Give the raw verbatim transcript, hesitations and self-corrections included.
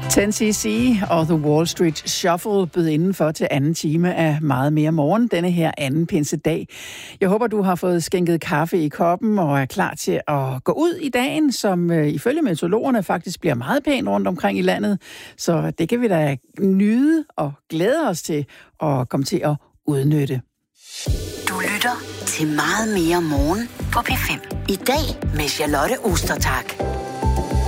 ten C C og The Wall Street Shuffle bød indenfor til anden time af Meget Mere Morgen, denne her anden pinsedag. Jeg håber, du har fået skænket kaffe i koppen og er klar til at gå ud i dagen, som øh, ifølge meteorologerne faktisk bliver meget pæn rundt omkring i landet. Så det kan vi da nyde og glæde os til at komme til at udnytte. Du lytter til Meget Mere Morgen på P fem. I dag med Charlotte Ostertag.